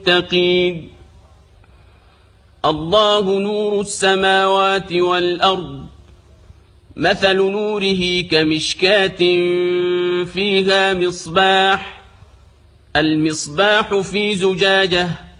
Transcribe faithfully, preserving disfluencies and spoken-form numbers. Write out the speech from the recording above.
للمتقين. الله نور السماوات والأرض، مثل نوره كمشكاة فيها مصباح، المصباح في زجاجة